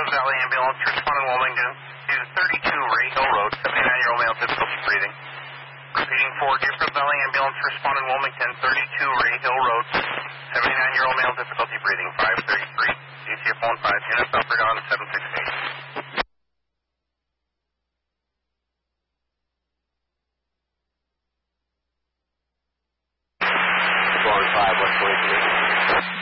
Coos Valley Ambulance responding Wilmington to 32 Ray Hill Road, 79-year-old male, difficulty breathing. Repeating for Deerfield Valley Ambulance responding Wilmington, 32 Ray Hill Road, 79-year-old male, difficulty breathing, 533. DCF 15 units upward on 768. Going 5, what's going to